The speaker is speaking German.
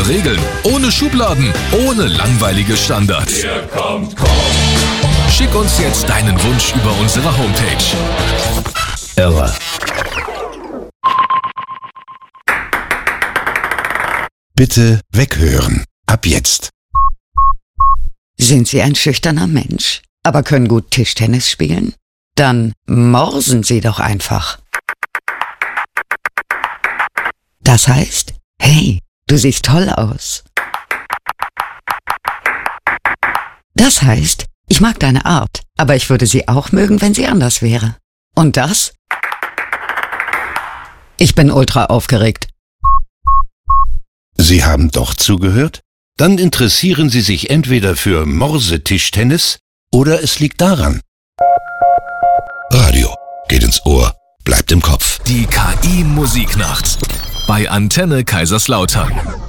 Ohne Regeln, ohne Schubladen, ohne langweilige Standards. Hier kommt Schick uns jetzt deinen Wunsch über unsere Homepage. Irre. Bitte weghören. Ab jetzt. Sind Sie ein schüchterner Mensch, aber können gut Tischtennis spielen? Dann morsen Sie doch einfach. Das heißt, hey, du siehst toll aus. Das heißt, ich mag deine Art, aber ich würde sie auch mögen, wenn sie anders wäre. Und das? Ich bin ultra aufgeregt. Sie haben doch zugehört? Dann interessieren Sie sich entweder für Morsetischtennis oder es liegt daran. Radio geht ins Ohr, bleibt im Kopf. Die KI-Musiknacht bei Antenne Kaiserslautern.